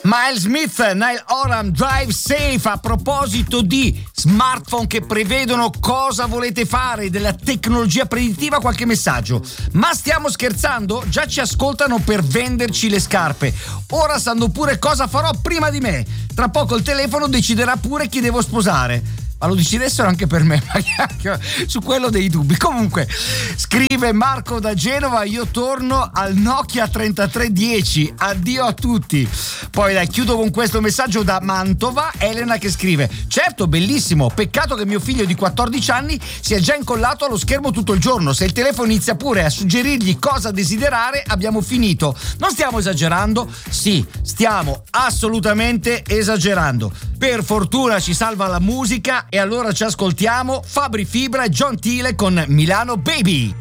Miles Smith, Niall Horan, Drive Safe. A proposito di smartphone che prevedono cosa volete fare, della tecnologia predittiva, qualche messaggio. Ma stiamo scherzando? Già ci ascoltano per venderci le scarpe. Ora sanno pure cosa farò prima di me. Tra poco il telefono deciderà pure chi devo sposare. Ma lo decidessero anche per me, su quello dei dubbi. Comunque, scrive Marco da Genova, io torno al Nokia 3310, addio a tutti. Poi dai, chiudo con questo messaggio da Mantova, Elena che scrive: certo, bellissimo, peccato che mio figlio di 14 anni sia già incollato allo schermo tutto il giorno. Se il telefono inizia pure a suggerirgli cosa desiderare, abbiamo finito. Non stiamo esagerando? Sì, stiamo assolutamente esagerando. Per fortuna ci salva la musica e allora ci ascoltiamo Fabri Fibra e John Thiele con Milano Baby.